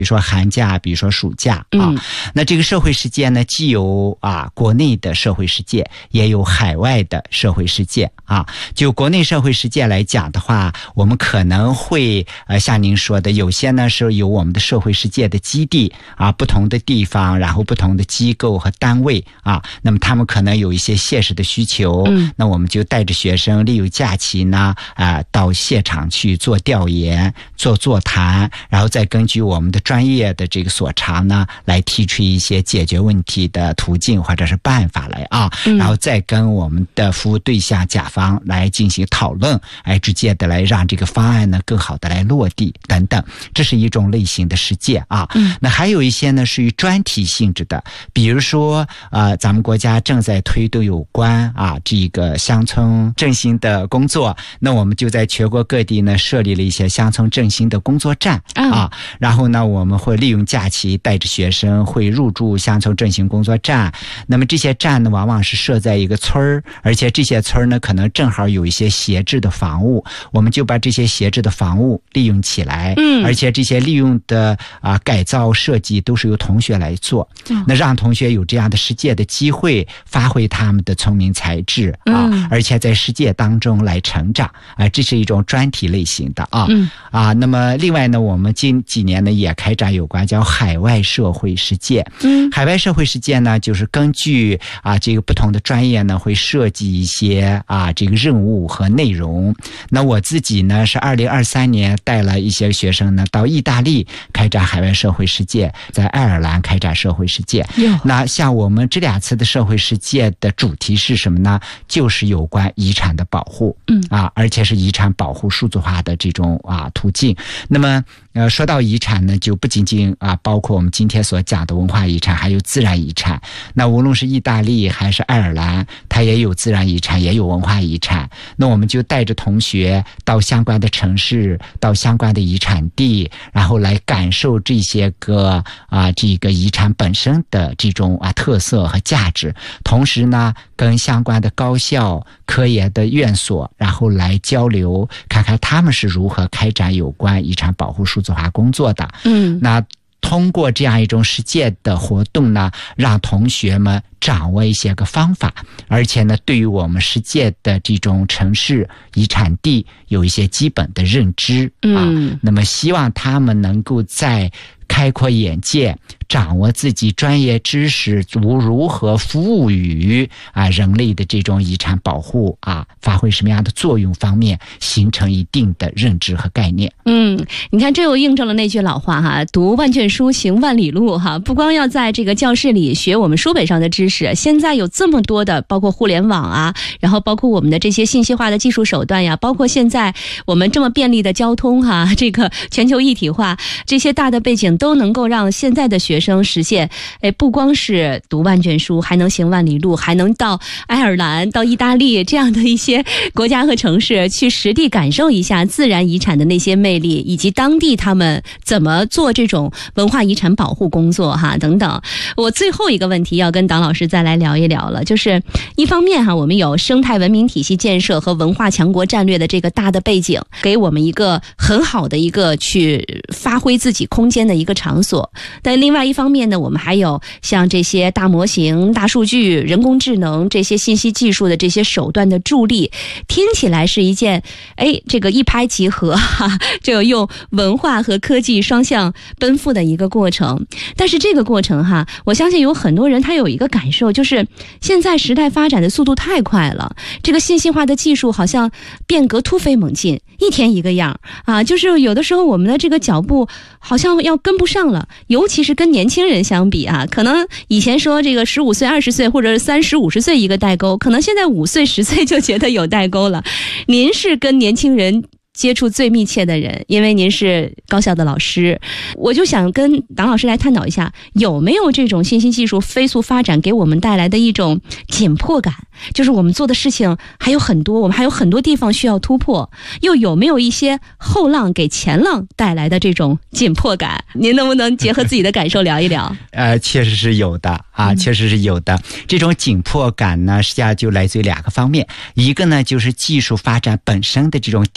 如说寒假，比如说暑假啊。那这个社会实践呢，既有国内的社会实践，也有海外的社会实践啊。就国内社会实践来讲的话，我们可能会像您说的，有些呢是有我们的社会实践的基地啊，不同的地方，然后不同的机构和单位啊，那么他们可能有一些现实的需求，那我们就带着学生利用假期呢到现场去做调研、做座谈，然后再根据我们的专业的这个所长呢，来提出一些解决问题的途径或者是办法来然后再跟我们的服务对象甲方来进行讨论，直接的来让这个方案呢更好的来落地等等，这是一种类型的实践啊。那还有一些呢属于专题性质的，比如说咱们国家正在推动有关这个乡村振兴的工作，那我们就在全国各地呢设立了一些乡村振兴的工作站然后呢我们会利用假期带着学生会入驻乡村振兴工作站，那么这些站呢往往是设在一个村儿，而且这些村儿呢可能正好有一些闲置的房屋，我们就把这些闲置的房屋利用起来，而且这些利用的改造设计都是由同学来做，那让同学有这样的实践的机会，发挥他们的聪明才智而且在实践当中来成长这是一种专题类型的那么另外呢，我们近几年呢也开展有关叫海外社会实践。海外社会实践呢，就是根据这个不同的专业呢，会设计一些这个任务和内容。那我自己呢是2023年带了一些学生呢到意大利开展海外社会实践，在爱尔兰开展社会实践。那像我们这2次的社会实践的主题是什么呢？就是有关遗产的保护而且是遗产保护数字化的这种途径。那么说到遗产呢，就不仅仅包括我们今天所讲的文化遗产，还有自然遗产。那无论是意大利还是爱尔兰，它也有自然遗产，也有文化遗产。那我们就带着同学到相关的城市，到相关的遗产地，然后来感受这些个这个遗产本身的这种特色和价值，同时呢跟相关的高校、科研的院所，然后来交流，看看他们是如何开展有关遗产保护数字化工作的。那通过这样一种实践的活动呢，让同学们掌握一些个方法，而且呢对于我们实践的这种城市遗产地有一些基本的认知那么希望他们能够在开阔眼界，掌握自己专业知识如何服务于人类的这种遗产保护发挥什么样的作用方面，形成一定的认知和概念。 你看这又印证了那句老话读万卷书行万里路不光要在这个教室里学我们书本上的知识，现在有这么多的包括互联网然后包括我们的这些信息化的技术手段包括现在我们这么便利的交通这个全球一体化，这些大的背景都能够让现在的学生实现不光是读万卷书，还能行万里路，还能到爱尔兰、到意大利这样的一些国家和城市去实地感受一下自然遗产的那些魅力，以及当地他们怎么做这种文化遗产保护工作等等。我最后一个问题要跟党老师再来聊一聊了，就是一方面我们有生态文明体系建设和文化强国战略的这个大的背景，给我们一个很好的一个去发挥自己空间的一个场所。但另外一方面呢，我们还有像这些大模型、大数据、人工智能这些信息技术的这些手段的助力，听起来是一件这个一拍即合就用文化和科技双向奔赴的一个过程。但是这个过程我相信有很多人他有一个感受，就是现在时代发展的速度太快了，这个信息化的技术好像变革突飞猛进，一天一个样就是有的时候我们的这个脚步好像要跟不上了，尤其是跟年轻人相比可能以前说这个15岁、20岁或者是30、50岁一个代沟，可能现在5岁、10岁就觉得有代沟了。您是跟年轻人接触最密切的人，因为您是高校的老师，我就想跟党老师来探讨一下，有没有这种信息技术飞速发展给我们带来的一种紧迫感，就是我们做的事情还有很多，我们还有很多地方需要突破，又有没有一些后浪给前浪带来的这种紧迫感？您能不能结合自己的感受聊一聊？ 确实是有的确实是有的。这种紧迫感呢，实际上就来自于2个方面，一个呢就是技术发展本身的这种迭代的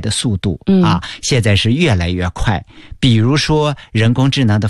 的速度啊，现在是越来越快。比如说人工智能的